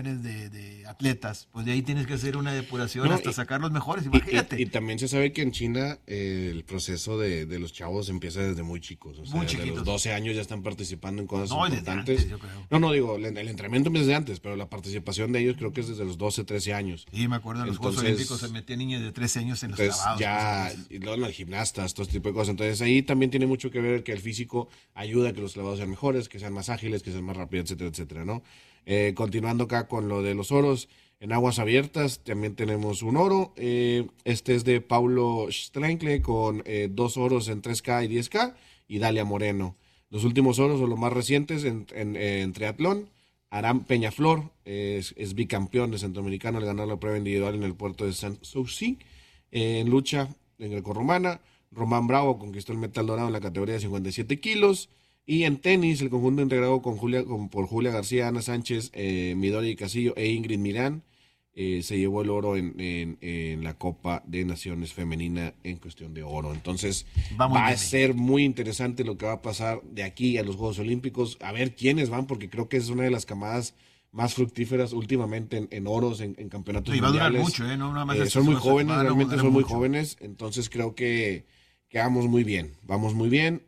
de atletas, pues de ahí tienes que hacer una depuración No, hasta sacar los mejores, y imagínate. también se sabe que en China el proceso de los chavos empieza desde muy chicos, o sea, Muy desde los chiquitos. 12 años ya están participando en cosas No, y desde antes, importantes. yo creo. No, no, digo, el entrenamiento empieza desde antes, pero la participación de ellos creo que es desde los 12, 13 años. Sí, me acuerdo en los Juegos Olímpicos se Entonces, metían niños de 13 años en los entonces clavados, cosas ya, de esas. y luego en las gimnastas, todo este tipo de cosas. Entonces ahí también tiene mucho que ver que el físico ayuda a que los clavados sean mejores, que sean más ágiles, que sean más rápidos, etcétera, etcétera, ¿no? Continuando acá con lo de los oros, en aguas abiertas también tenemos un oro. Este es de Paulo Strenkle con 2 oros en 3K y 10K y Dalia Moreno. Los últimos oros o los más recientes en triatlón. Aram Peñaflor es bicampeón de centroamericano al ganar la prueba individual en el puerto de San Souci. En lucha en grecorromana, Román Bravo conquistó el metal dorado en la categoría de 57 kilos. Y en tenis, el conjunto integrado por Julia García, Ana Sánchez, Midori Casillo e Ingrid Mirán se llevó el oro en la Copa de Naciones Femenina en cuestión de oro. Entonces Va muy va a bien ser México. muy interesante lo que va a pasar de aquí a los Juegos Olímpicos, a ver quiénes van, porque creo que es una de las camadas más fructíferas últimamente en oros, en campeonatos Y va a durar mundiales. mucho, ¿eh? No nada más Son muy jóvenes, van a realmente durar son muy mucho. jóvenes, entonces creo que vamos muy bien, vamos muy bien.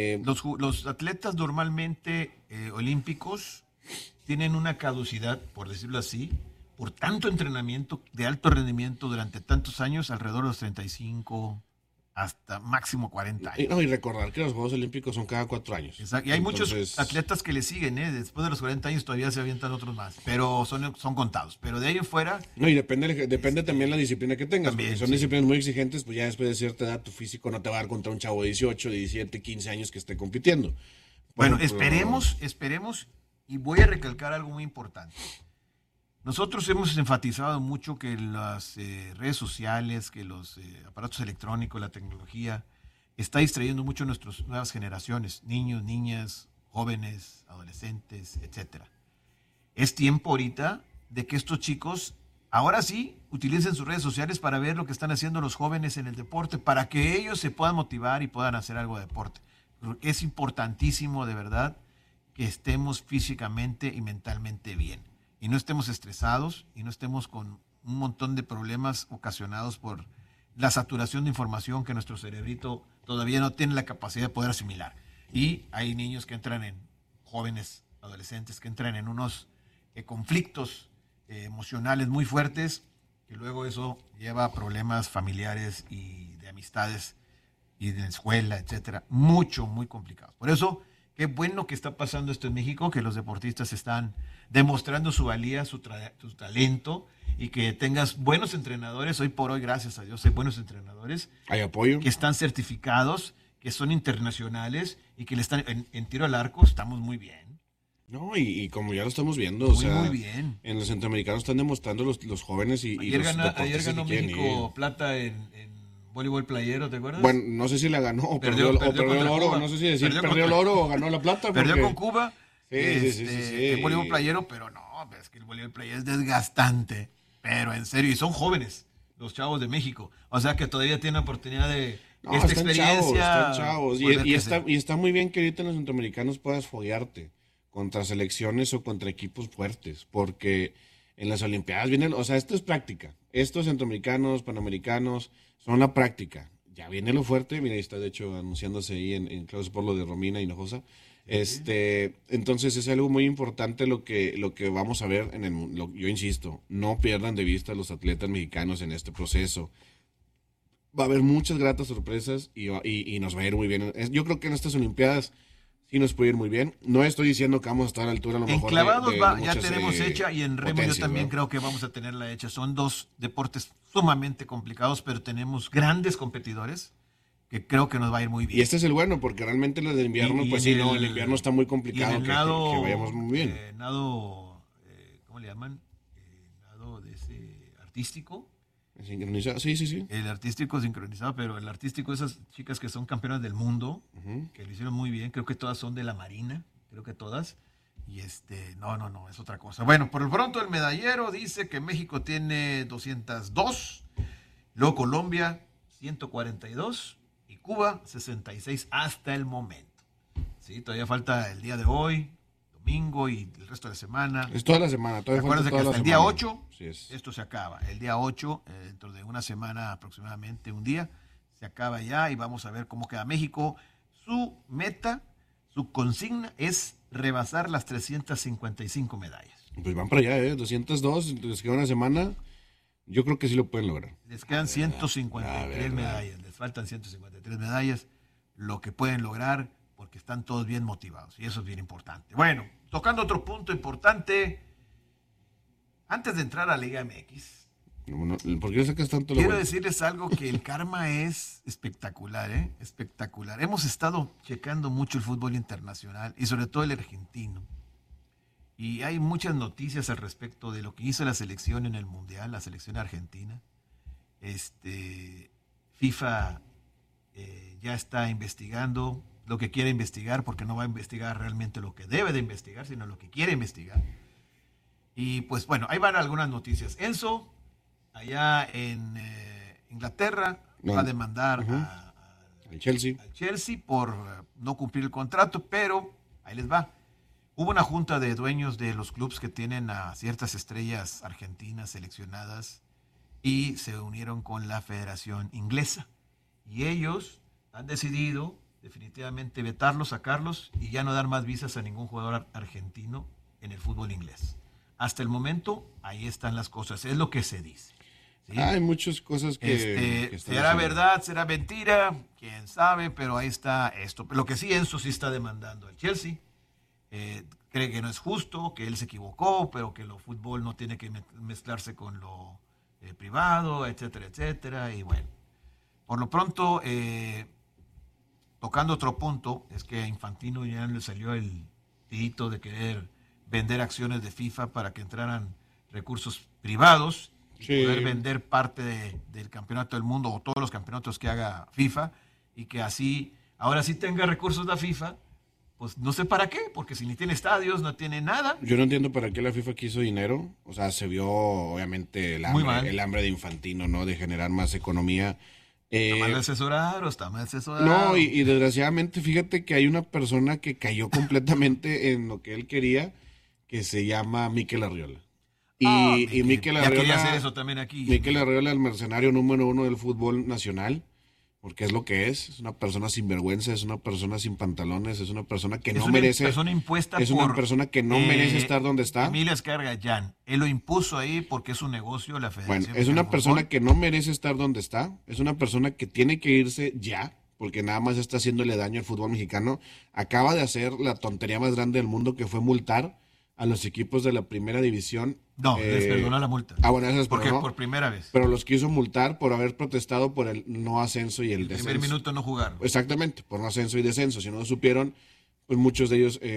Los atletas normalmente olímpicos tienen una caducidad, por decirlo así, por tanto entrenamiento de alto rendimiento durante tantos años, alrededor de los 35 hasta máximo 40 Y, no, años. y recordar que los Juegos Olímpicos son cada 4 años. Exacto. Y hay muchos Entonces, atletas que le siguen, ¿eh? Después de los 40 años todavía se avientan otros más, pero son contados. Pero de ahí en fuera, no, y depende también la disciplina que tengas, porque también, son sí. disciplinas muy exigentes, pues ya después de cierta edad tu físico no te va a dar contra un chavo de 18, 17, 15 años que esté compitiendo. Por Bueno, ejemplo, esperemos, y voy a recalcar algo muy importante. Nosotros hemos enfatizado mucho que las redes sociales, que los aparatos electrónicos, la tecnología, está distrayendo mucho a nuestras nuevas generaciones, niños, niñas, jóvenes, adolescentes, etcétera. Es tiempo ahorita de que estos chicos, ahora sí, utilicen sus redes sociales para ver lo que están haciendo los jóvenes en el deporte, para que ellos se puedan motivar y puedan hacer algo de deporte. Es importantísimo, de verdad, que estemos físicamente y mentalmente bien y no estemos estresados y no estemos con un montón de problemas ocasionados por la saturación de información que nuestro cerebrito todavía no tiene la capacidad de poder asimilar. Y hay niños que entran en, jóvenes, adolescentes, que entran en unos conflictos emocionales muy fuertes, que luego eso lleva a problemas familiares y de amistades y de la escuela, etcétera, muy complicados. Por eso, qué bueno que está pasando esto en México, que los deportistas están demostrando su valía, su talento y que tengas buenos entrenadores. Hoy por hoy, gracias a Dios, hay buenos entrenadores hay apoyo. que están certificados, que son internacionales y que le están en tiro al arco, estamos muy bien. No, y como ya lo estamos viendo, o Muy sea, bien. en los centroamericanos están demostrando los jóvenes y los Ayer deportistas que ganó quieren ir. México plata en voleibol playero, ¿te acuerdas? Bueno, no sé si la ganó o Perdió perdió el contra oro, Cuba. no sé si decir perdió el Contra, oro o ganó la plata, perdió con porque Cuba en voleibol sí. playero, pero no, es que el voleibol playero es desgastante. Pero en serio, y son jóvenes, los chavos de México. O sea que todavía tienen oportunidad de No, esta están experiencia chavos. volver a crecer. Y está muy bien que ahorita en los centroamericanos puedas foguearte contra selecciones o contra equipos fuertes, porque en las Olimpiadas vienen, o sea, esto es práctica. Estos centroamericanos, panamericanos, son la práctica. Ya viene lo fuerte, mira, ahí está de hecho anunciándose ahí en Claudio por lo de Romina Hinojosa. Sí. Entonces es algo muy importante lo que vamos a ver yo insisto, no pierdan de vista a los atletas mexicanos en este proceso. Va a haber muchas gratas sorpresas y nos va a ir muy bien. Yo creo que en estas Olimpiadas sí nos puede ir muy bien. No estoy diciendo que vamos a estar a la altura a lo En mejor clavados de ya muchas tenemos hecha y en remo yo potencias, también ¿verdad? creo que vamos a tenerla hecha. Son dos deportes sumamente complicados, pero tenemos grandes competidores que creo que nos va a ir muy Y bien. este es el bueno, porque realmente los del invierno, pues sí, no, el invierno está muy y en complicado el que vayamos muy bien. nado, ¿cómo le llaman? Nado de ese artístico. Sincronizado, sí, sí, sí. El artístico sincronizado, pero el artístico, esas chicas que son campeonas del mundo, Ujú. que lo hicieron muy bien, creo que todas son de la Marina, creo que todas. Y no, es otra cosa. Bueno, por el pronto el medallero dice que México tiene 202, luego Colombia 142 y Cuba 66 hasta el momento. Sí, todavía falta el día de hoy, domingo y el resto de la semana. Es toda la semana, todavía falta Acuérdense que toda la hasta el semana. día 8 Sí es. esto se acaba. El día 8, dentro de una semana aproximadamente, un día, se acaba ya y vamos a ver cómo queda México. Su meta, su consigna es rebasar las 355 medallas. Pues van para allá, 202, les queda una semana. Yo creo que sí lo pueden lograr. Les quedan 153 medallas, les faltan 153 medallas, lo que pueden lograr porque están todos bien motivados y eso es bien importante. Bueno, tocando otro punto importante, antes de entrar a Liga MX, ¿Por qué le sacas tanto la quiero vuelta? decirles algo que el karma es espectacular, ¿eh? Espectacular. Hemos estado checando mucho el fútbol internacional y sobre todo el argentino. Y hay muchas noticias al respecto de lo que hizo la selección en el Mundial, la selección argentina. FIFA ya está investigando lo que quiere investigar, porque no va a investigar realmente lo que debe de investigar, sino lo que quiere investigar. Y pues bueno, ahí van algunas noticias. Enzo, allá en Inglaterra, va a demandar El Chelsea. al Chelsea por no cumplir el contrato, pero ahí les va. Hubo una junta de dueños de los clubes que tienen a ciertas estrellas argentinas seleccionadas y se unieron con la Federación Inglesa. Y ellos han decidido definitivamente vetarlos, sacarlos y ya no dar más visas a ningún jugador argentino en el fútbol inglés. Hasta el momento, ahí están las cosas. Es lo que se dice. ¿Sí? Hay muchas cosas que ¿Será verdad? ¿Será mentira? Quién sabe, pero ahí está esto. Lo que sí, Enzo sí está demandando al Chelsea. Cree que no es justo, que él se equivocó, pero que lo fútbol no tiene que mezclarse con lo privado, etcétera, etcétera. Y bueno, por lo pronto, tocando otro punto, es que a Infantino ya le salió el tirito de querer vender acciones de FIFA para que entraran recursos privados, Sí. poder vender parte del campeonato del mundo o todos los campeonatos que haga FIFA y que así, ahora sí tenga recursos la FIFA, pues no sé para qué, porque si ni tiene estadios, no tiene nada. Yo no entiendo para qué la FIFA quiso dinero. O sea, se vio obviamente Muy mal. el hambre de Infantino, ¿no? De generar más economía. Está mal asesorado, está mal asesorado. No, y desgraciadamente, fíjate que hay una persona que cayó completamente en lo que él quería, que se llama Mikel Arriola. Y Mikel ya quería hacer Arriola, eso también aquí. Mikel Arriola, el mercenario número 1 del fútbol nacional, porque es lo que es una persona sin vergüenza, es una persona sin pantalones, es una persona que no merece, Es una persona impuesta es una persona que no merece estar donde está. Emilio Escarga-Jan. Él lo impuso ahí porque es un negocio, la Bueno, Federación. es una Mexicana de persona Fútbol. que no merece estar donde está, es una persona que tiene que irse ya, porque nada más está haciéndole daño al fútbol mexicano. Acaba de hacer la tontería más grande del mundo, que fue multar a los equipos de la primera división. No, les perdonó la multa. Bueno, eso es Porque por primera vez. Pero los quiso multar por haber protestado por el no ascenso y el descenso. Primer minuto no jugaron. Exactamente, por no ascenso y descenso. Si no lo supieron, pues muchos de ellos,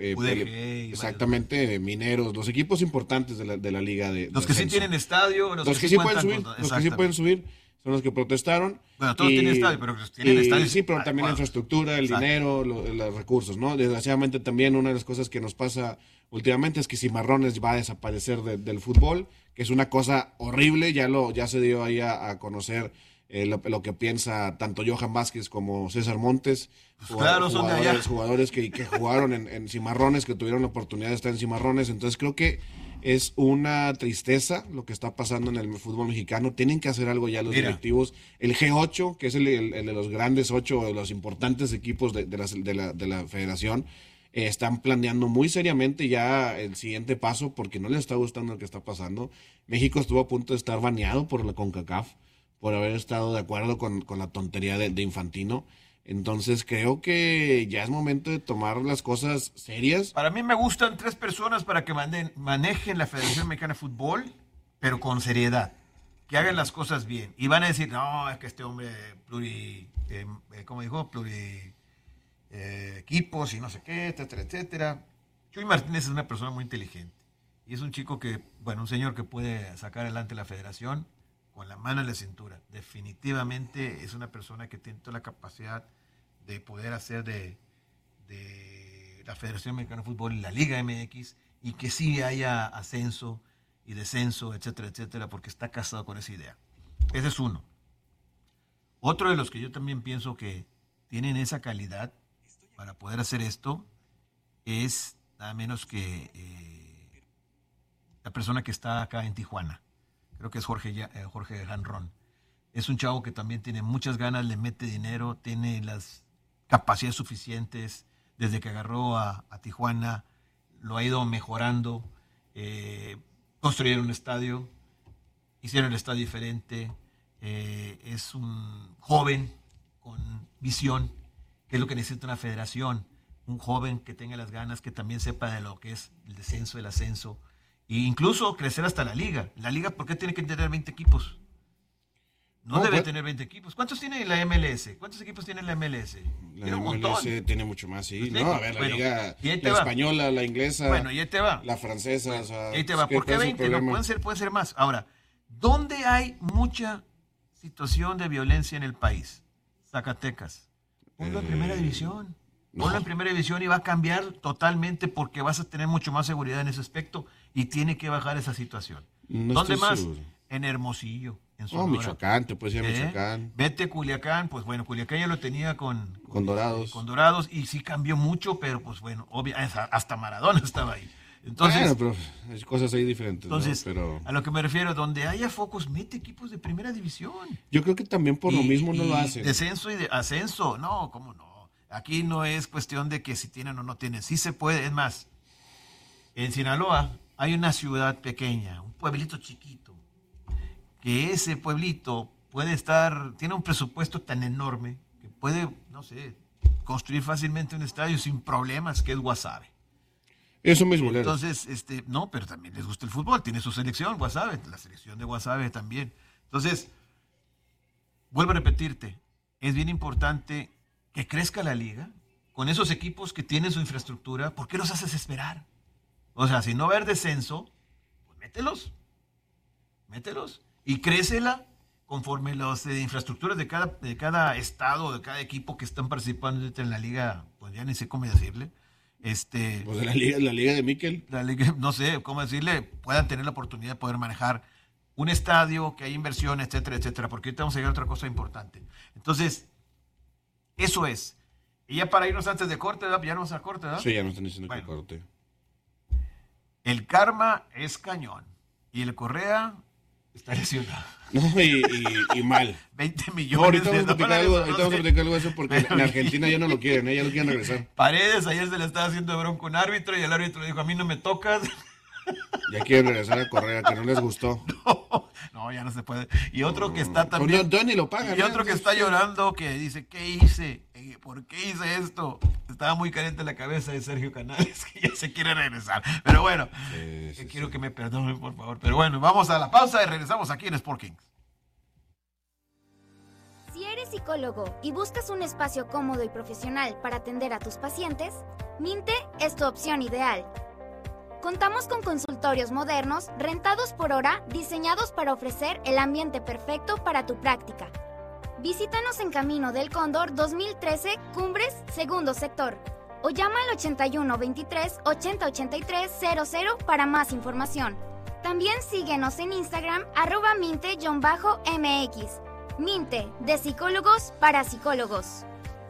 UDG, exactamente, Mineros, los equipos importantes de la liga de Los que sí ascenso. tienen estadio, Los que sí pueden cuentan subir, con- los que sí pueden subir son los que protestaron. Bueno, todos tienen estadio, pero tienen estadio Sí, pero también la adecuados. infraestructura, el Exacto. dinero, los recursos, ¿no? Desgraciadamente también una de las cosas que nos pasa últimamente es que Cimarrones va a desaparecer del fútbol, que es una cosa horrible, ya se dio ahí a conocer lo que piensa tanto Johan Vázquez como César Montes, Pues claro, son de allá. jugadores que jugaron en Cimarrones, que tuvieron la oportunidad de estar en Cimarrones. Entonces creo que es una tristeza lo que está pasando en el fútbol mexicano. Tienen que hacer algo ya los Mira. directivos. El G8, que es el de los grandes 8, de los importantes equipos de la federación, están planeando muy seriamente ya el siguiente paso porque no les está gustando lo que está pasando. México estuvo a punto de estar baneado por la CONCACAF por haber estado de acuerdo con la tontería de Infantino. Entonces creo que ya es momento de tomar las cosas serias. Para mí me gustan 3 personas para que manejen la Federación Mexicana de Fútbol, pero con seriedad. Que hagan las cosas bien. Y van a decir, no, es que este hombre ¿cómo dijo? Equipos y no sé qué, etcétera, etcétera. Chuy Martínez es una persona muy inteligente. Y es un chico un señor que puede sacar adelante la federación con la mano en la cintura. Definitivamente es una persona que tiene toda la capacidad de poder hacer de la Federación Mexicana de Fútbol y la Liga MX y que sí haya ascenso y descenso, etcétera, etcétera, porque está casado con esa idea. Ese es uno. Otro de los que yo también pienso que tienen esa calidad para poder hacer esto es nada menos que la persona que está acá en Tijuana. Creo que es Jorge Janrón. Es un chavo que también tiene muchas ganas, le mete dinero, tiene las capacidades suficientes. Desde que agarró a Tijuana, lo ha ido mejorando. Construyeron un estadio, hicieron el estadio diferente. Es un joven con visión, que es lo que necesita una federación. Un joven que tenga las ganas, que también sepa de lo que es el descenso, el ascenso. E incluso crecer hasta la liga. La liga, ¿por qué tiene que tener 20 equipos? No debe tener 20 equipos. ¿Cuántos tiene la MLS? ¿Cuántos equipos tiene la MLS? La Tiene un MLS montón. tiene mucho más, sí. Pues, No, a ver, la bueno, liga, y ahí te la va. española, la inglesa, Bueno, y ahí te va. la francesa. O sea, Y ahí te va. es que ¿Por qué ¿cuál es el 20? No, problema? pueden ser más. Ahora, ¿dónde hay mucha situación de violencia en el país? Zacatecas. Ponlo en primera división. Ponlo en primera división y va a cambiar totalmente porque vas a tener mucho más seguridad en ese aspecto y tiene que bajar esa situación. No ¿Dónde estoy más? seguro. En Hermosillo, en No, Sonora. Michoacán, te puedes ir a Michoacán. Vete a Culiacán, pues bueno, Culiacán ya lo tenía con Dorados. Con Dorados y sí cambió mucho, pero pues bueno, hasta Maradona estaba ahí. Entonces, Bueno, pero hay cosas ahí diferentes, entonces ¿no? Pero a lo que me refiero, donde haya focos, mete equipos de primera división. yo creo que también por lo mismo no lo hacen. Descenso y de ascenso, no, ¿cómo no? Aquí no es cuestión de que si tienen o no tienen, sí se puede. Es más, en Sinaloa hay una ciudad pequeña, un pueblito chiquito, que ese pueblito tiene un presupuesto tan enorme que puede, no sé, construir fácilmente un estadio sin problemas, que es Guasave. Eso mismo, Lero. Entonces, no, pero también les gusta el fútbol, tiene su selección, Guasave, la selección de Guasave también. Entonces, vuelvo a repetirte, es bien importante que crezca la liga con esos equipos que tienen su infraestructura. ¿Por qué los haces esperar? O sea, si no va a haber descenso, pues mételos y crécela conforme las infraestructuras de cada estado, de cada equipo que están participando en la liga, pues ya ni sé cómo decirle. Pues de la liga de Miquel. La liga, no sé cómo decirle, puedan tener la oportunidad de poder manejar un estadio, que hay inversión, etcétera, etcétera, porque ahorita vamos a llegar a otra cosa importante. Entonces, eso es. Y ya para irnos antes de corte, ¿verdad? Ya no vamos a corte, ¿verdad? Sí, ya me están diciendo Bueno. que corte. El Karma es cañón. Y el Correa está lesionado. No, y mal. 20 No, millones ahorita de vamos a platicar dólares. algo, no ahorita vamos a sé. platicar algo de eso porque Pero en Argentina ya no lo quieren, ya lo quieren regresar. Paredes ayer se le estaba haciendo bronca a un árbitro y el árbitro dijo, a mí no me tocas. Ya quieren regresar a Correa, que no les gustó. No, ya no se puede. Y otro que está también... No, ni lo pagan. Y otro que está llorando, que dice, ¿qué hice? ¿Por qué hice esto? Estaba muy caliente la cabeza de Sergio Canales, que ya se quiere regresar. Pero bueno, quiero que me perdonen, por favor. Pero bueno, vamos a la pausa y regresamos aquí en Sport Kings. Si eres psicólogo y buscas un espacio cómodo y profesional para atender a tus pacientes, Minte es tu opción ideal. Contamos con consultorios modernos, rentados por hora, diseñados para ofrecer el ambiente perfecto para tu práctica. Visítanos en Camino del Cóndor 2013, Cumbres, segundo sector. O llama al 81 23 80 83 00 para más información. También síguenos en Instagram, @minte_mx. Minte, de psicólogos para psicólogos.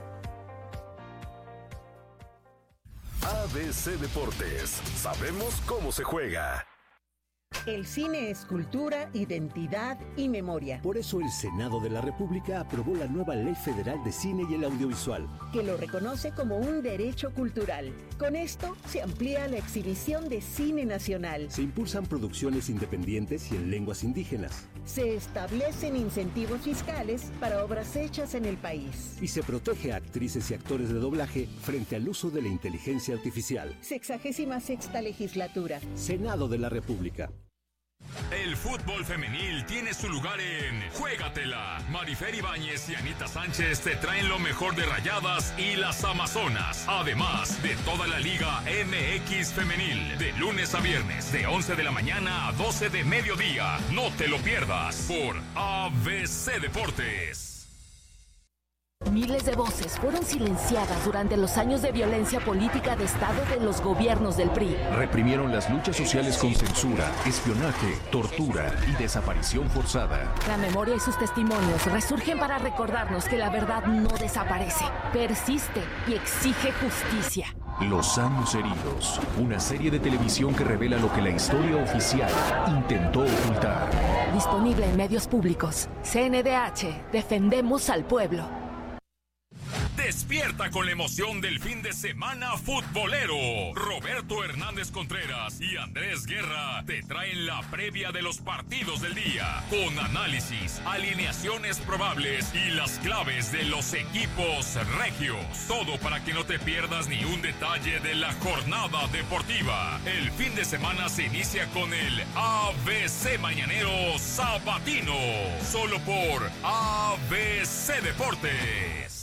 ABC Deportes. Sabemos cómo se juega. El cine es cultura, identidad y memoria, Por eso el Senado de la República aprobó la nueva Ley Federal de Cine y el Audiovisual. que lo reconoce como un derecho cultural. Con esto se amplía la exhibición de cine nacional. Se impulsan producciones independientes y en lenguas indígenas. Se establecen incentivos fiscales para obras hechas en el país. Y se protege a actrices y actores de doblaje frente al uso de la inteligencia artificial. 66ª legislatura. Senado de la República. El fútbol femenil tiene su lugar en Juégatela. Marifer Ibáñez y Anita Sánchez te traen lo mejor de Rayadas y las Amazonas. Además de toda la Liga MX femenil. De lunes a viernes, de 11 de la mañana a 12 de mediodía. No te lo pierdas por ABC Deportes. Miles de voces fueron silenciadas durante los años de violencia política de Estado de los gobiernos del PRI. Reprimieron las luchas sociales con censura, espionaje, tortura y desaparición forzada. La memoria y sus testimonios resurgen para recordarnos que la verdad no desaparece, persiste y exige justicia. Los años heridos, una serie de televisión que revela lo que la historia oficial intentó ocultar. Disponible en medios públicos. CNDH, defendemos al pueblo. Despierta con la emoción del fin de semana futbolero. Roberto Hernández Contreras y Andrés Guerra te traen la previa de los partidos del día, con análisis, alineaciones probables y las claves de los equipos regios. Todo para que no te pierdas ni un detalle de la jornada deportiva. El fin de semana se inicia con el ABC Mañanero Sabatino, solo por ABC Deportes.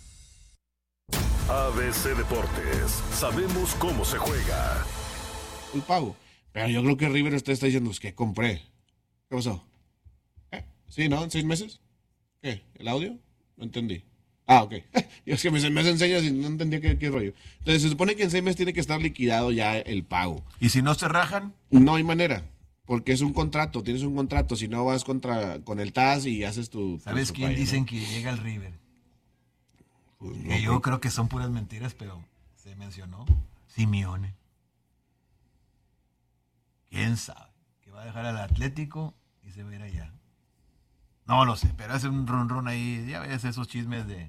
ABC Deportes, sabemos cómo se juega. El pago. Pero yo creo que River está diciendo, pues, ¿qué compré? ¿Qué pasó? ¿Sí, no? ¿En 6 meses? ¿Qué? ¿El audio? No entendí. Ok. Es que me enseñas y no entendía qué rollo. Entonces, se supone que en 6 meses tiene que estar liquidado ya el pago. ¿Y si no se rajan? No hay manera. Porque es un contrato, tienes un contrato. Si no vas con el TAS y haces tu... ¿Sabes quién pago, dicen ¿no? que llega al River? Pues no, Que yo creo que son puras mentiras, pero se mencionó Simeone. ¿Quién sabe? Que va a dejar al Atlético y se va a ir allá. No lo sé, pero hace un run ahí, ya ves esos chismes de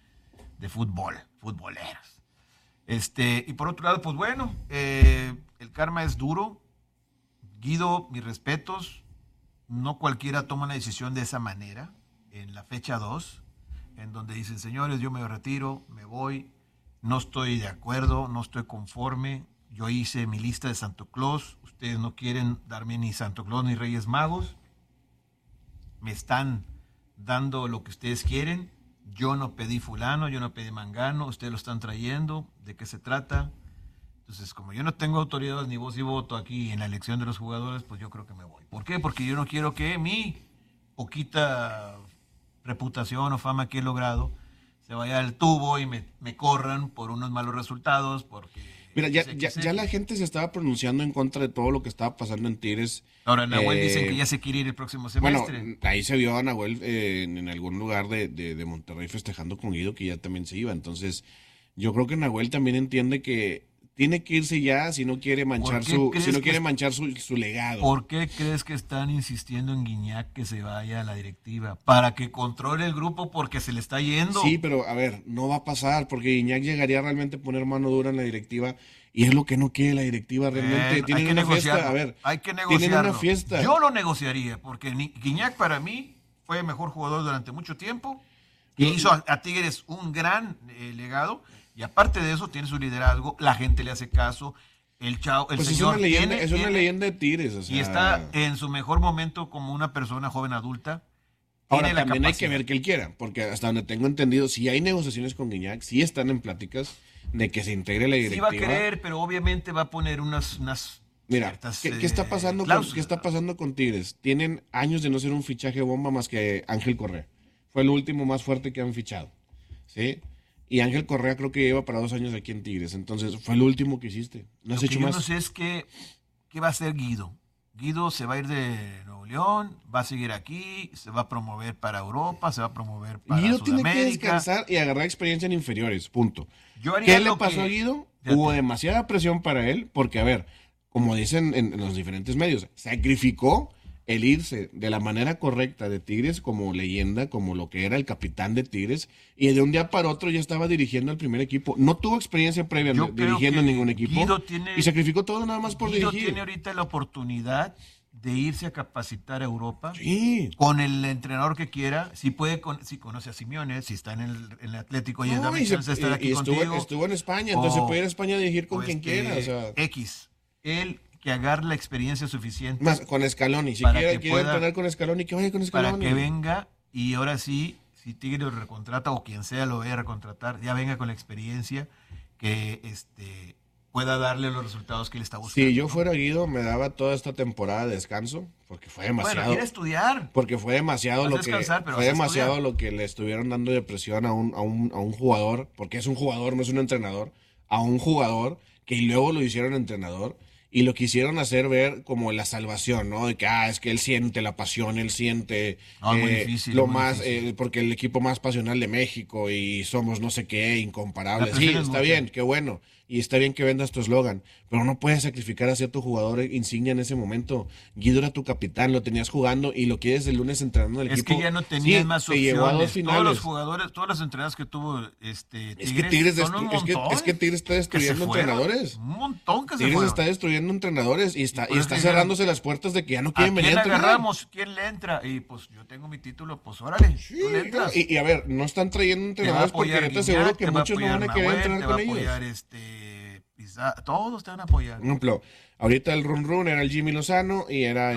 futboleros. Y por otro lado, pues bueno, el karma es duro. Guido, mis respetos, no cualquiera toma una decisión de esa manera, en la fecha 2, en donde dicen, señores, yo me retiro, me voy, no estoy de acuerdo, no estoy conforme, yo hice mi lista de Santo Claus, ustedes no quieren darme ni Santo Claus ni Reyes Magos, me están dando lo que ustedes quieren, yo no pedí fulano, yo no pedí mangano, ustedes lo están trayendo, ¿de qué se trata? Entonces, como yo no tengo autoridad ni voz y voto aquí en la elección de los jugadores, pues yo creo que me voy. ¿Por qué? Porque yo no quiero que mi poquita reputación o fama que he logrado se vaya al tubo y me corran por unos malos resultados, porque... Mira, ya la gente se estaba pronunciando en contra de todo lo que estaba pasando en Tigres. Ahora, Nahuel dicen que ya se quiere ir el próximo semestre. Bueno, ahí se vio a Nahuel en algún lugar de Monterrey festejando con Guido, que ya también se iba. Entonces, yo creo que Nahuel también entiende que tiene que irse ya si no quiere manchar su legado. ¿Por qué crees que están insistiendo en Guiñac que se vaya a la directiva? Para que controle el grupo, porque se le está yendo. Sí, pero a ver, no va a pasar, porque Guiñac llegaría realmente a poner mano dura en la directiva, y es lo que no quiere la directiva realmente. Tienen una fiesta, a ver, hay que negociarlo. Tienen una fiesta. Yo lo negociaría, porque Guiñac para mí fue el mejor jugador durante mucho tiempo, y hizo a Tigres un gran legado. Y aparte de eso, tiene su liderazgo, la gente le hace caso, el pues señor es una leyenda de Tigres. O sea... Y está en su mejor momento como una persona joven adulta. Ahora, también hay que ver que él quiera, porque hasta donde tengo entendido, si hay negociaciones con Guiñac, sí están en pláticas de que se integre la directiva. Sí va a querer, pero obviamente va a poner unas Mira, ciertas, ¿qué está pasando ¿qué está pasando con Tigres? Tienen años de no ser un fichaje bomba más que Ángel Correa. Fue el último más fuerte que han fichado, ¿sí? Y Ángel Correa creo que lleva para 2 años aquí en Tigres. Entonces, fue el último que hiciste. No has hecho más. Yo no sé es qué va a hacer Guido. Guido se va a ir de Nuevo León, va a seguir aquí, se va a promover para Europa, se va a promover para Guido Sudamérica. Tiene que descansar y agarrar experiencia en inferiores, punto. Yo haría ¿Qué le pasó a Guido? Hubo demasiada presión para él, porque, a ver, como dicen en los diferentes medios, sacrificó el irse de la manera correcta de Tigres como leyenda, como lo que era el capitán de Tigres, y de un día para otro ya estaba dirigiendo al primer equipo. No tuvo experiencia previa dirigiendo ningún equipo y sacrificó todo nada más por Guido dirigir. Tiene ahorita la oportunidad de irse a capacitar a Europa, sí, con el entrenador que quiera, si conoce a Simeone, si está en el Atlético y dame chance de estar aquí contigo. Estuvo en España, entonces puede ir a España a dirigir con quien quiera. O sea. Él que agarre la experiencia suficiente. Más con Scaloni, si quiere entrenar con Scaloni, que vaya con Scaloni. Para que venga y ahora sí, si Tigre lo recontrata o quien sea lo vaya a recontratar, ya venga con la experiencia que pueda darle los resultados que él está buscando. Si yo fuera Guido, me daba toda esta temporada de descanso, porque fue demasiado. Bueno, quiere estudiar. Porque fue demasiado lo que le estuvieron dando de presión a un jugador, porque es un jugador, no es un entrenador, a un jugador que luego lo hicieron entrenador. y lo quisieron hacer ver como la salvación, ¿no? De que, es que él siente la pasión, él siente muy difícil, lo muy más, difícil. porque el equipo más pasional de México y somos no sé qué, incomparables. La Sí, presión es está mucha. bien, qué bueno. Y está bien que vendas tu eslogan, pero no puedes sacrificar a cierto jugador insignia en ese momento. Guido era tu capitán, lo tenías jugando y lo quieres el lunes entrenando en el Es equipo. que ya no tenías Sí, más te opciones. llevó a dos Todos finales. los jugadores, todas las entrenadas que tuvo Es que Tigres, Tigres, son un es montón que Tigres está destruyendo que se fueron. entrenadores. Un montón que se Tigres fueron. está destruyendo entrenadores y está por eso dijeron, cerrándose las puertas de que ya no ¿A quieren venir quién a entrenar. agarramos? ¿Quién le entra? Y pues yo tengo mi título, pues órale, Sí, tú le entras. y a ver, no están trayendo Te va a entrenadores porque apoyar yo te Guiñac, aseguro que te va a muchos no apoyar van a querer Nahuel, entrenar te va con a ellos. apoyar todos te van a apoyar. Por ejemplo, ahorita el run era el Jimmy Lozano y era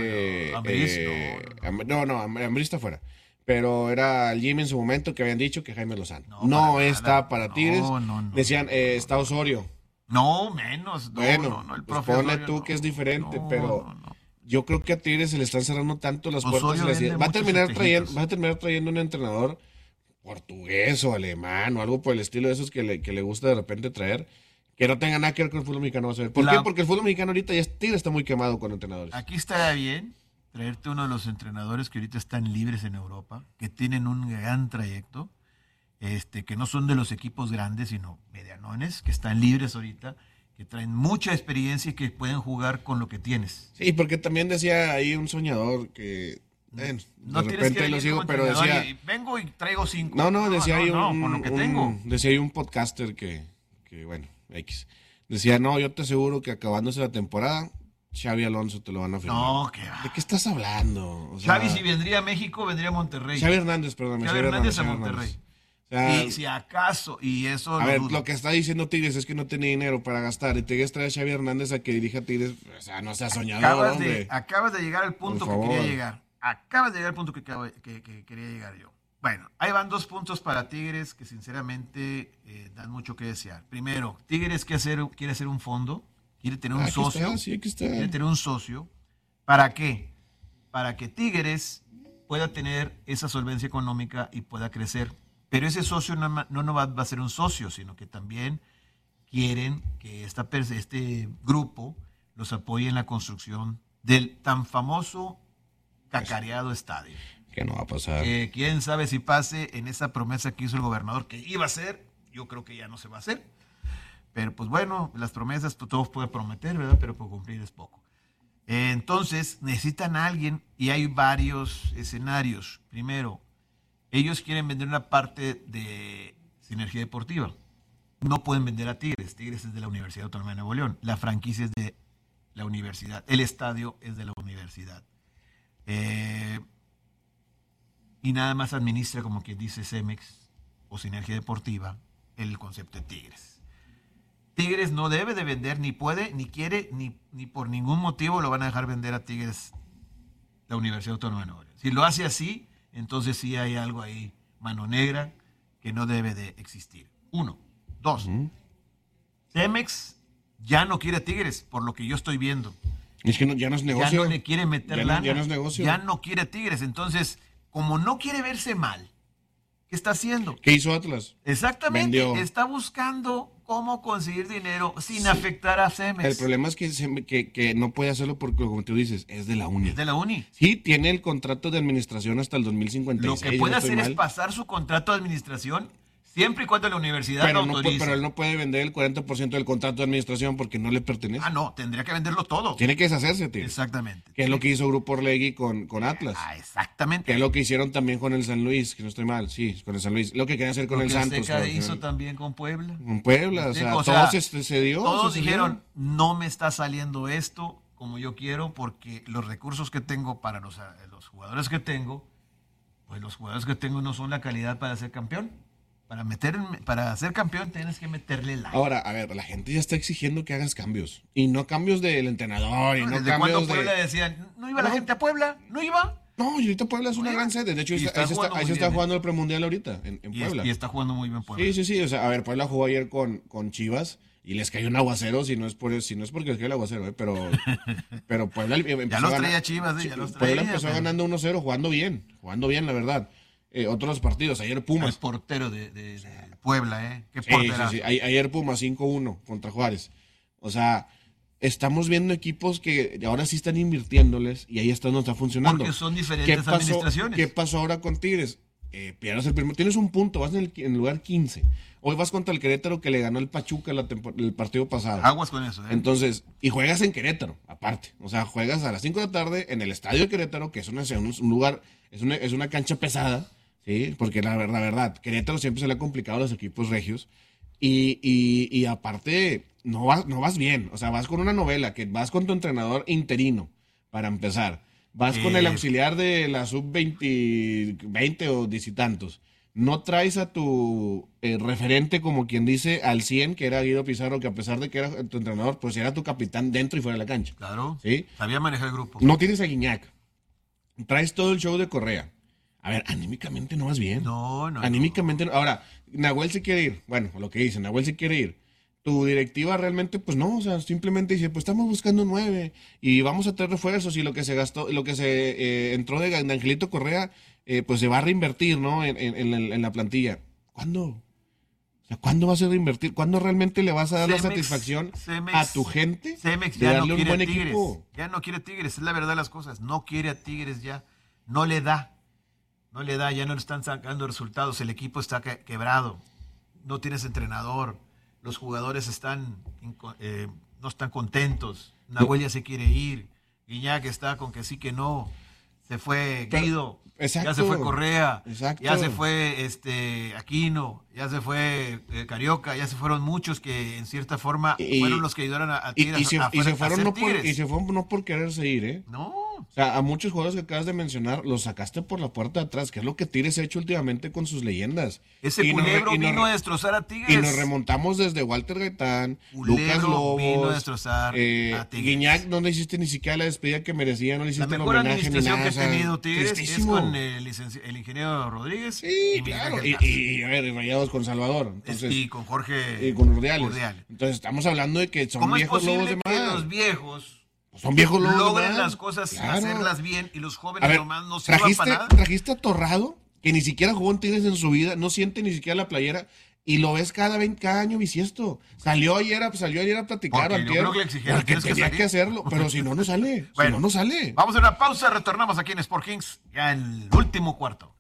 Ambriz está fuera. Pero era el Jimmy en su momento que habían dicho que Jaime Lozano. No está para Tigres. No. Decían, está Osorio. No, menos. Bueno, el pues profe ponle Osorio, tú no. que es diferente, No, pero no. yo creo que a Tigres se le están cerrando tanto las puertas. Osorio vende Va a terminar muchos trayendo, espejitos. un entrenador portugués o alemán o algo por el estilo de esos que le gusta de repente traer, que no tenga nada que ver con el fútbol mexicano. Vas a ver. ¿Por qué? Porque el fútbol mexicano ahorita Tigres está muy quemado con entrenadores. Aquí estaría bien traerte uno de los entrenadores que ahorita están libres en Europa, que tienen un gran trayecto, que no son de los equipos grandes, sino medianones, que están libres ahorita, que traen mucha experiencia y que pueden jugar con lo que tienes. Sí, porque también decía ahí un soñador que No de tienes repente que lo venir sigo, como pero entrenador decía... vengo y traigo 5. No, decía ahí con lo que tengo. Decía ahí un podcaster que bueno, X. Decía, no, yo te aseguro que acabándose la temporada, Xavi Alonso te lo van a firmar. No, ¿qué va? ¿De qué estás hablando? O sea, Xavi, si vendría a México, vendría a Monterrey. Xavi Hernández, perdón. Xavi Hernández a Monterrey. O sea, Y si acaso, y eso a ver, dudo. lo que está diciendo Tigres es que no tiene dinero para gastar. Y Tigres trae a Xavi Hernández a que dirija a Tigres. O sea, no sea soñador, hombre. Acabas de llegar al punto Por que quería favor. llegar. Acabas de llegar al punto que quería llegar yo. Bueno, ahí van 2 puntos para Tigres que sinceramente dan mucho que desear. Primero, Tigres quiere hacer un fondo, quiere tener un Aquí socio. está, sí, aquí está. Quiere tener un socio. ¿Para qué? Para que Tigres pueda tener esa solvencia económica y pueda crecer. Pero ese socio no va a ser un socio, sino que también quieren que este grupo los apoye en la construcción del tan famoso cacareado estadio. Que no va a pasar. Quién sabe si pase en esa promesa que hizo el gobernador que iba a hacer. Yo creo que ya no se va a hacer. Pero pues bueno, las promesas todos pueden prometer, ¿verdad? Pero por cumplir es poco. Entonces necesitan a alguien y hay varios escenarios. Primero, ellos quieren vender una parte de Sinergia Deportiva. No pueden vender a Tigres. Tigres es de la Universidad Autónoma de Nuevo León. La franquicia es de la universidad. El estadio es de la universidad. Y nada más administra, como quien dice Cemex o Sinergia Deportiva, el concepto de Tigres. Tigres no debe de vender, ni puede, ni quiere, ni por ningún motivo lo van a dejar vender a Tigres la Universidad Autónoma de Nuevo León. Si lo hace así, entonces sí hay algo ahí, mano negra, que no debe de existir. 1. 2. Cemex ya no quiere a Tigres, por lo que yo estoy viendo. Es que ya no es negocio. Ya no le quiere meter lana. Ya no es negocio. Ya no quiere a Tigres. Entonces, como no quiere verse mal, ¿qué está haciendo? ¿Qué hizo Atlas? Exactamente. Vendió. Está buscando cómo conseguir dinero sin afectar a Cemex. El problema es que no puede hacerlo porque, como tú dices, es de la uni. Es de la uni. Sí, tiene el contrato de administración hasta el 2056. Lo que puede no estoy hacer es mal. pasar su contrato de administración siempre y cuando la universidad pero lo autorice. Pero él no puede vender el 40% del contrato de administración porque no le pertenece. No, tendría que venderlo todo. Tiene que deshacerse, tío. Exactamente. Que es lo que hizo Grupo Orlegui con Atlas. Exactamente. Que es lo que hicieron también con el San Luis, que no estoy mal, sí, con el San Luis. Lo que querían hacer con Lo el que Santos. Azteca pero al hizo final- también con Puebla. Con Puebla, o sea, todo se dio. Todos se dio. dijeron, no me está saliendo esto como yo quiero porque los recursos que tengo para los jugadores que tengo, pues los jugadores que tengo no son la calidad para ser campeón. Para ser campeón tienes que meterle la. Ahora, a ver, la gente ya está exigiendo que hagas cambios. Y no cambios del entrenador, y no ¿Desde cuándo cambios Puebla de... decían, no iba la gente a Puebla? ¿No iba? No, y ahorita Puebla es una No iba. gran sede. De hecho, Y está jugando ahí muy se está bien, jugando el premundial ahorita, en Y Puebla. está jugando muy bien Puebla. Sí. O sea, a ver, Puebla jugó ayer con Chivas y les cayó un aguacero, si no es porque les cayó el aguacero, pero Puebla empezó Ya los a ganar- traía Chivas, ya los Puebla traía. empezó pero ganando 1-0, jugando bien, la verdad. Otros partidos, ayer Pumas. El portero de Puebla, ¿eh? Qué Sí, porterazo. sí. Ayer Pumas 5-1 contra Juárez. O sea, estamos viendo equipos que ahora sí están invirtiéndoles y ahí no está funcionando. Porque son diferentes administraciones. ¿Qué pasó ahora con Tigres? Pierdes el primer, tienes un punto, vas en el lugar 15. Hoy vas contra el Querétaro que le ganó el Pachuca el partido pasado. Aguas con eso, ¿eh? Entonces, y juegas en Querétaro, aparte. O sea, juegas a las 5 de la tarde en el estadio de Querétaro, que es un lugar, es una cancha pesada, ¿sí? Porque la verdad, Querétaro siempre se le ha complicado a los equipos regios. Y aparte, no vas bien. O sea, vas con una novela, que vas con tu entrenador interino, para empezar. Vas con el auxiliar de la sub-20 o 10 y tantos. No traes a tu referente, como quien dice, al 100, que era Guido Pizarro, que a pesar de que era tu entrenador, pues era tu capitán dentro y fuera de la cancha. Claro, ¿sí? Sabía manejar el grupo. No tienes a Guiñac. Traes todo el show de Correa. A ver, anímicamente no vas bien. No. Anímicamente no. Ahora, Nahuel se quiere ir. Bueno, lo que dicen, Nahuel se quiere ir. Tu directiva realmente, pues no, o sea, simplemente dice, pues estamos buscando 9 y vamos a tener refuerzos y lo que se gastó, lo que se entró de Angelito Correa, pues se va a reinvertir, ¿no? En la plantilla. ¿Cuándo? O sea, ¿cuándo vas a reinvertir? ¿Cuándo realmente le vas a dar la satisfacción a tu gente Cemex de ya darle no un quiere buen a Tigres. equipo? Ya no quiere Tigres, es la verdad de las cosas. No quiere a Tigres ya. No le da, ya no le están sacando resultados. El equipo está quebrado. No tienes entrenador. Los jugadores no están contentos. Nahuel ya se quiere ir. Guiñac está con que sí que no. Se fue Guido. Exacto, ya se fue Correa. Exacto. Ya se fue Aquino. Ya se fue Carioca. Ya se fueron muchos que en cierta forma fueron los que ayudaron a Tigres. Y se fueron no por quererse ir, ¿eh? No. O sea, a muchos jugadores que acabas de mencionar los sacaste por la puerta de atrás, que es lo que Tigres ha hecho últimamente con sus leyendas. Ese Culebro vino a destrozar a Tigres. Y nos remontamos desde Walter Gaitán, Lucas Lobos, vino a destrozar a Tigres. Guiñac, no le hiciste ni siquiera la despedida que merecía, no le hiciste el homenaje. La mejor administración que ha tenido Tigres tristísimo. es con el ingeniero Rodríguez. Sí, claro. Y a ver, Rayados con Salvador. Entonces, y con Jorge. Y con Urdiales. Entonces estamos hablando de que son viejos lobos de mar. ¿Cómo es posible que los viejos son viejos lobos logren las cosas, hacerlas bien, y los jóvenes nomás no sirvan para nada? Trajiste a Torrado, que ni siquiera jugó en Tigres en su vida, no siente ni siquiera la playera, y lo ves cada año bisiesto. Salió ayer a platicar. Porque yo creo que le exigieron, porque tenía que hacerlo, pero si no, no sale. Bueno, no sale. Vamos a una pausa, retornamos aquí en Sport Kings, ya en el último cuarto.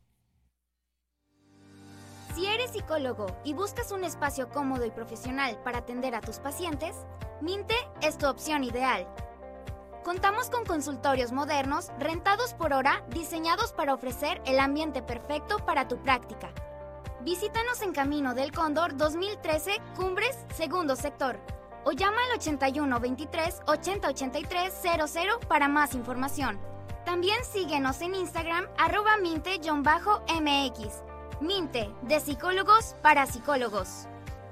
Si eres psicólogo y buscas un espacio cómodo y profesional para atender a tus pacientes, Minte es tu opción ideal. Contamos con consultorios modernos, rentados por hora, diseñados para ofrecer el ambiente perfecto para tu práctica. Visítanos en Camino del Cóndor 2013, Cumbres, segundo sector. O llama al 81 23 80 83 00 para más información. También síguenos en Instagram, @minte_mx. Minte, de psicólogos para psicólogos.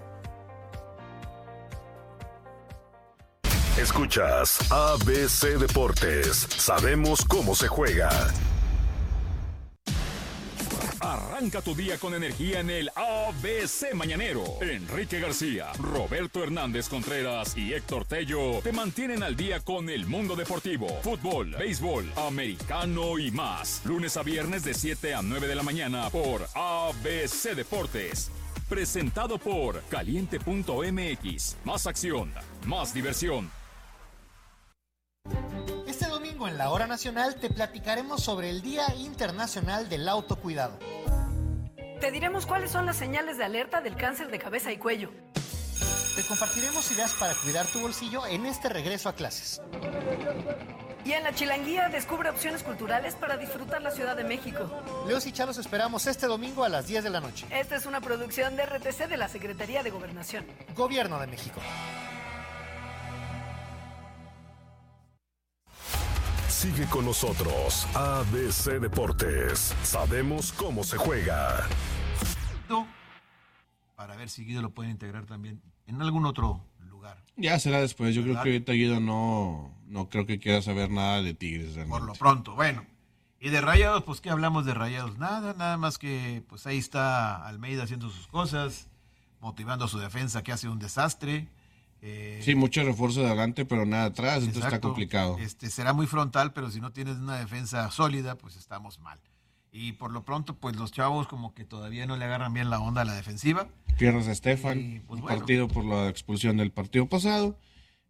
Escuchas ABC Deportes. Sabemos cómo se juega. Arranca tu día con energía en el ABC Mañanero. Enrique García, Roberto Hernández Contreras y Héctor Tello te mantienen al día con el mundo deportivo, fútbol, béisbol, americano y más. Lunes a viernes de 7 a 9 de la mañana por ABC Deportes. Presentado por Caliente.mx. Más acción, más diversión. Este domingo en la Hora Nacional te platicaremos sobre el Día Internacional del Autocuidado. Te diremos cuáles son las señales de alerta del cáncer de cabeza y cuello. Te compartiremos ideas para cuidar tu bolsillo en este regreso a clases. Y en la Chilanguía descubre opciones culturales para disfrutar la Ciudad de México. Leos y Chalos esperamos este domingo a las 10 de la noche. Esta es una producción de RTC de la Secretaría de Gobernación. Gobierno de México. Sigue con nosotros, ABC Deportes. Sabemos cómo se juega. Para ver si Guido lo pueden integrar también en algún otro lugar. Ya será después. Yo creo que ahorita Guido no creo que quiera saber nada de Tigres. Realmente. Por lo pronto, bueno. Y de Rayados, pues ¿qué hablamos de Rayados? Nada más que pues ahí está Almeida haciendo sus cosas, motivando a su defensa que hace un desastre. Sí, mucho refuerzo de adelante, pero nada atrás, entonces está complicado. Será muy frontal, pero si no tienes una defensa sólida, pues estamos mal. Y por lo pronto, pues los chavos como que todavía no le agarran bien la onda a la defensiva. Pierdes a Estefan, pues, partido por la expulsión del partido pasado.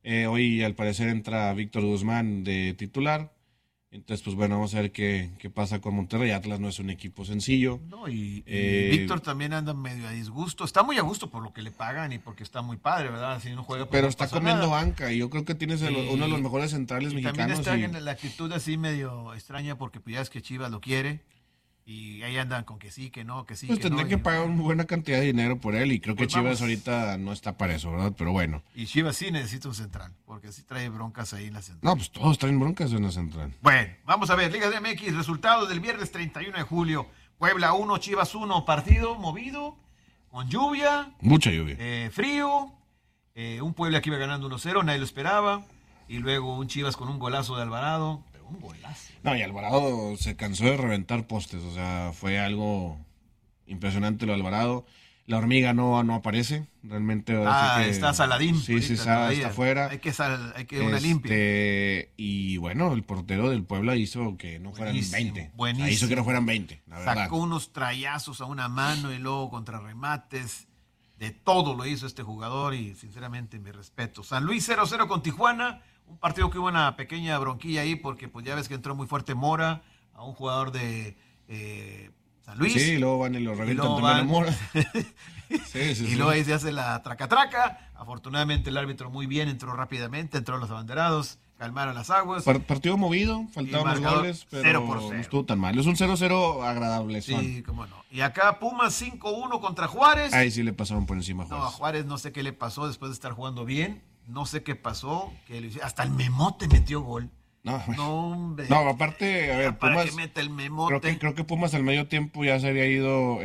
Hoy al parecer entra Víctor Guzmán de titular. Entonces, pues bueno, vamos a ver qué pasa con Monterrey. Atlas no es un equipo sencillo. No, y Víctor también anda medio a disgusto. Está muy a gusto por lo que le pagan y porque está muy padre, ¿verdad? Si no juega, pues pero no está pasa comiendo nada. banca y yo creo que tienes uno de los mejores centrales mexicanos. También está en la actitud así medio extraña porque pues ya es que Chivas lo quiere y ahí andan con que sí, que no, que sí, pues que tendré no. que pagar una buena cantidad de dinero por él y creo que Pues Chivas vamos. ahorita no está para eso, ¿verdad? Pero bueno. Y Chivas sí necesita un central porque sí trae broncas ahí en la central. No, pues todos traen broncas en la central. Bueno, vamos a ver, Liga de MX, resultados del viernes 31 de julio. Puebla 1, Chivas 1, partido movido, con lluvia. Mucha lluvia. Frío. Un Puebla que iba ganando 1-0, nadie lo esperaba. Y luego un Chivas con un golazo de Alvarado. Pero un golazo. No, y Alvarado se cansó de reventar postes, o sea, fue algo impresionante lo de Alvarado. La hormiga no aparece, realmente. Está Saladín. Sí, está afuera. Hay que una limpia. Y bueno, el portero del Puebla hizo que no fueran 20. Buenísimo. Hizo que no fueran 20, la verdad. Sacó unos trayazos a una mano y luego contrarremates. De todo lo hizo este jugador y sinceramente mi respeto. San Luis 0-0 con Tijuana. Un partido que hubo una pequeña bronquilla ahí porque pues ya ves que entró muy fuerte Mora a un jugador de San Luis. Sí, y luego van y lo revientan también a Mora. Y luego ahí se hace la traca-traca. Afortunadamente el árbitro muy bien, entró rápidamente, entró los abanderados, calmaron las aguas. Partido movido, faltaban los goles, pero 0-0. no estuvo tan mal. Es un 0-0 agradable. Sí, cómo no. Y acá Pumas 5-1 contra Juárez. Ahí sí le pasaron por encima a Juárez. No, a Juárez no sé qué le pasó después de estar jugando bien. No sé qué pasó. Hasta el Memote metió gol. No, hombre. No, aparte, a ver, para Pumas. que meta el Memote. Creo que Pumas al medio tiempo ya se había ido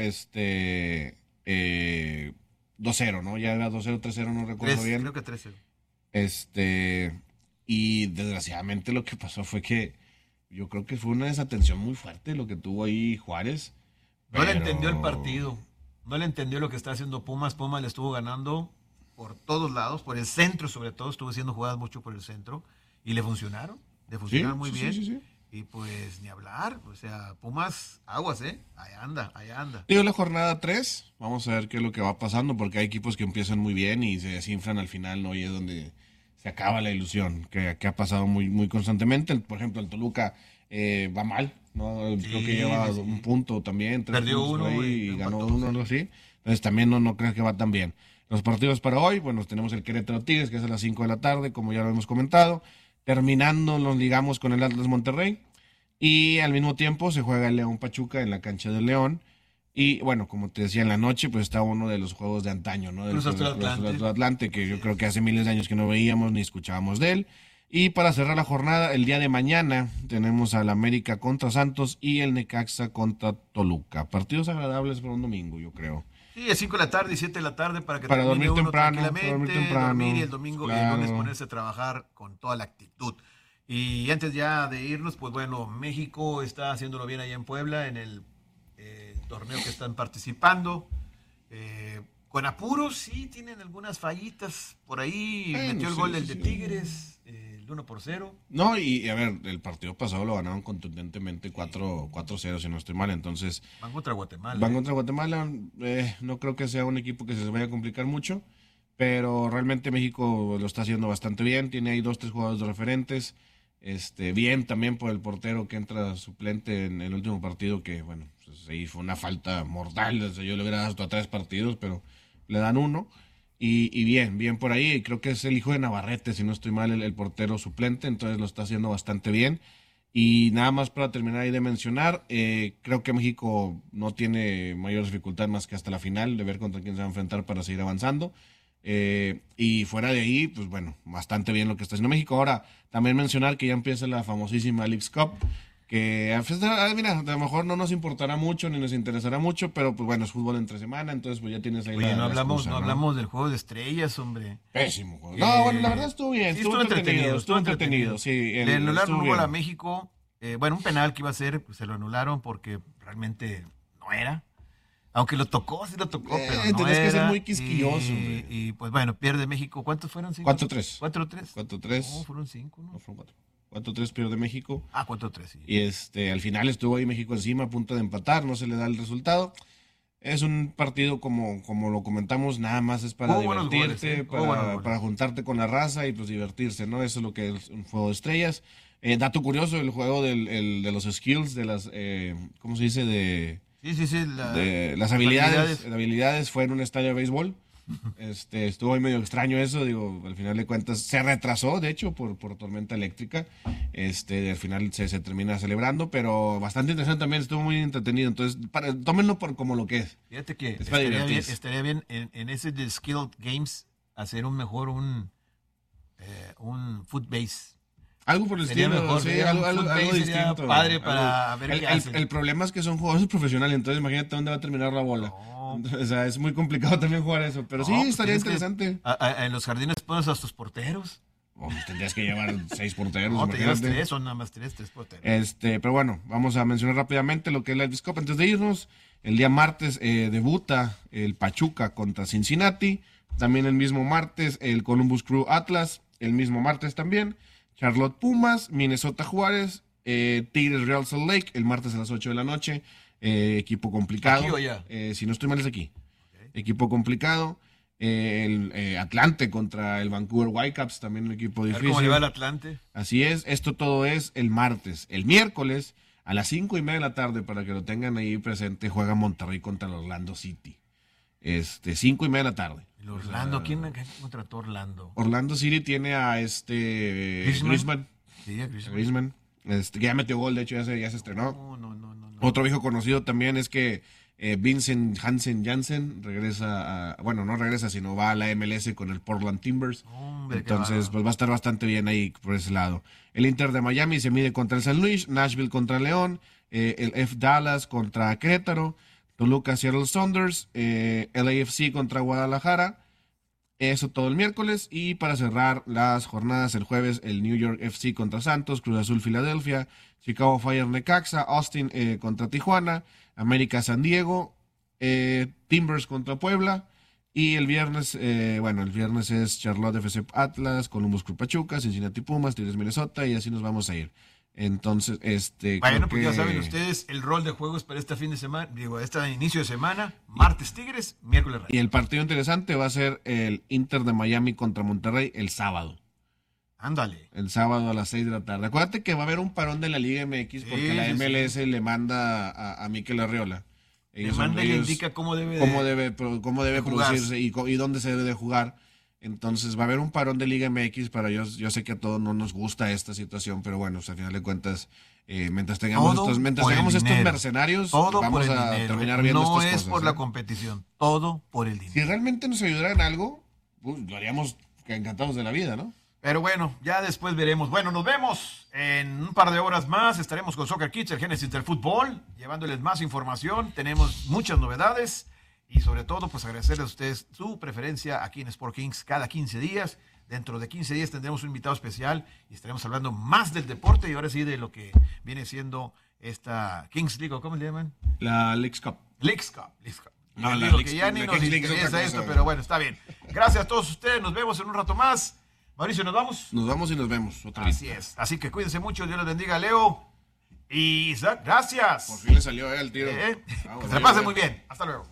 2-0, ¿no? Ya era 2-0, 3-0, no recuerdo bien. Creo que 3-0. Y desgraciadamente lo que pasó fue que yo creo que fue una desatención muy fuerte lo que tuvo ahí Juárez. No le entendió el partido. No le entendió lo que está haciendo Pumas. Pumas le estuvo ganando por todos lados, por el centro sobre todo. Estuvo haciendo jugadas mucho por el centro y le funcionaron. Le funcionaron muy bien. Sí. Y pues ni hablar. O sea, Pumas, aguas, Ahí anda. Digo, la jornada 3, vamos a ver qué es lo que va pasando, porque hay equipos que empiezan muy bien y se desinflan al final, ¿no? Y es donde se acaba la ilusión, que ha pasado muy, muy constantemente. Por ejemplo, el Toluca va mal, ¿no? Creo que lleva un punto también. Perdió uno ahí, y ganó uno, algo así. Entonces también no creo que va tan bien. Los partidos para hoy, bueno, tenemos el Querétaro Tigres, que es a las 5 de la tarde, como ya lo hemos comentado. Terminando, nos ligamos con el Atlas Monterrey. Y al mismo tiempo se juega el León Pachuca en la cancha del León. Y bueno, como te decía, en la noche pues está uno de los juegos de antaño, ¿no? Del Cruz Azul Atlante, que yo creo que hace miles de años que no veíamos ni escuchábamos de él. Y para cerrar la jornada, el día de mañana tenemos al América contra Santos y el Necaxa contra Toluca. Partidos agradables para un domingo, yo creo. Sí, es 5 de la tarde y 7 de la tarde para que para termine dormir uno temprano, tranquilamente, dormir y el domingo claro. y el lunes ponerse a trabajar con toda la actitud. Y antes ya de irnos, pues bueno, México está haciéndolo bien allá en Puebla en el torneo que están participando. Con apuros, sí, tienen algunas fallitas por ahí. Metió el gol del de Tigres, el 1-0. No, y a ver, el partido pasado lo ganaron contundentemente 4-0, si no estoy mal. Entonces van contra Guatemala. No creo que sea un equipo que se vaya a complicar mucho, pero realmente México lo está haciendo bastante bien. Tiene ahí 2-3 jugadores referentes. Bien también por el portero que entra suplente en el último partido, que bueno, pues ahí fue una falta mortal. O sea, yo le hubiera dado hasta 3 partidos, pero le dan 1. Y bien por ahí. Y creo que es el hijo de Navarrete, si no estoy mal, el portero suplente, entonces lo está haciendo bastante bien. Y nada más para terminar ahí de mencionar, creo que México no tiene mayor dificultad más que hasta la final, de ver contra quién se va a enfrentar para seguir avanzando. Y fuera de ahí, pues bueno, bastante bien lo que está haciendo México. Ahora, también mencionar que ya empieza la famosísima Leagues Cup, que mira, a lo mejor no nos importará mucho ni nos interesará mucho, pero pues bueno, es fútbol entre semana, entonces pues ya tienes ahí. Oye, no hablamos del juego de estrellas, hombre. Pésimo juego. No, bueno, la verdad estuvo bien, sí, estuvo entretenido. Sí, le anularon un gol a México, un penal que iba a ser, pues se lo anularon porque realmente no era. Aunque lo tocó, pero no tenés era. Que ser muy quisquilloso. Y pues bueno, pierde México. ¿Cuántos fueron? 4-3. 4-3. No, fueron 5, ¿no? No, fueron 4. 4-3 pierde México. 4-3, sí. Y al final estuvo ahí México encima, a punto de empatar, no se le da el resultado. Es un partido como lo comentamos, nada más es para divertirte, para juntarte con la raza y pues divertirse, ¿no? Eso es lo que es un juego de estrellas. Dato curioso, el juego de los skills, de las, ¿cómo se dice? De las habilidades fue en un estadio de béisbol. Estuvo ahí medio extraño eso, digo, al final de cuentas se retrasó, de hecho, por tormenta eléctrica. Al final se termina celebrando, pero bastante interesante también, estuvo muy entretenido. Entonces, tómenlo por como lo que es. Fíjate que estaría bien en ese de Skill Games hacer un foot base. Algo por el estilo, mejor, sí, algo distinto. Padre para ver qué hacen. El problema es que son jugadores profesionales, entonces imagínate dónde va a terminar la bola. O sea, es muy complicado también jugar eso, pero sí, estaría interesante. En los jardines pones a tus porteros. Pues tendrías que llevar 6 porteros. No, te llevas 3, son nada más 3 porteros. Pero bueno, vamos a mencionar rápidamente lo que es la Leagues Cup antes de irnos. El día martes debuta el Pachuca contra Cincinnati. También el mismo martes el Columbus Crew Atlas. El mismo martes también Charlotte Pumas, Minnesota Juárez, Tigres Real Salt Lake, el martes a las 8 de la noche. Equipo complicado. ¿Aquí o allá? Si no estoy mal es aquí. Okay. Equipo complicado. El Atlante contra el Vancouver Whitecaps, también un equipo difícil. ¿Cómo le va el Atlante? Así es, esto todo es el martes. El miércoles a las 5:30 de la tarde, para que lo tengan ahí presente, juega Monterrey contra el Orlando City. 5:30 de la tarde. El Orlando, ¿quién contrató Orlando? Orlando City tiene a Griezmann. Sí, a Griezmann. Que ya metió gol, de hecho ya se estrenó. No. Otro viejo conocido también es que Vincent Janssen regresa no regresa, sino va a la MLS con el Portland Timbers. Entonces, pues va a estar bastante bien ahí por ese lado. El Inter de Miami se mide contra el San Luis, Nashville contra León, el F Dallas contra Querétaro, Toluca Seattle Sounders, LAFC contra Guadalajara. Eso todo el miércoles. Y para cerrar las jornadas el jueves, el New York FC contra Santos, Cruz Azul Filadelfia, Chicago Fire Necaxa, Austin contra Tijuana, América San Diego, Timbers contra Puebla. Y el viernes, es Charlotte FC Atlas, Columbus Crew Pachuca, Cincinnati Pumas, Tigres Minnesota, y así nos vamos a ir. Entonces, bueno, pues ya saben ustedes el rol de juegos para este fin de semana, este inicio de semana, martes Tigres, miércoles Reyes. Y el partido interesante va a ser el Inter de Miami contra Monterrey el sábado. Ándale. El sábado a las 6 de la tarde. Acuérdate que va a haber un parón de la Liga MX porque la MLS le manda a Mikel Arriola. Le manda y le indica cómo debe producirse y dónde se debe de jugar. Entonces va a haber un parón de Liga MX para ellos. Yo sé que a todos no nos gusta esta situación, pero bueno, al final de cuentas, mientras tengamos estos mercenarios, vamos a terminar viendo estas cosas. No es por la competición, todo por el dinero. Si realmente nos ayudara en algo, lo haríamos encantados de la vida, ¿no? Pero bueno, ya después veremos. Bueno, nos vemos en un par de horas más. Estaremos con Soccer Kids, el génesis del fútbol, llevándoles más información. Tenemos muchas novedades. Y sobre todo, pues agradecerles a ustedes su preferencia aquí en Sport Kings cada 15 días. Dentro de 15 días tendremos un invitado especial y estaremos hablando más del deporte y ahora sí de lo que viene siendo esta Kings League, ¿cómo le llaman? La Leagues Cup. Leagues Cup. No, la que ya ni nos interesa esto, pero bueno, está bien. Gracias a todos ustedes, nos vemos en un rato más. Mauricio, ¿nos vamos? Nos vamos y nos vemos otra vez. Así es, así que cuídense mucho, Dios les bendiga, Leo. Y Isaac, gracias. Por fin le salió el tiro. Que se pase muy bien. Hasta luego.